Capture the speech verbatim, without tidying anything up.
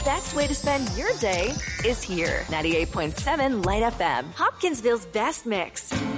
best way to spend your day is here. ninety-eight point seven Light F M, Hopkinsville's best mix.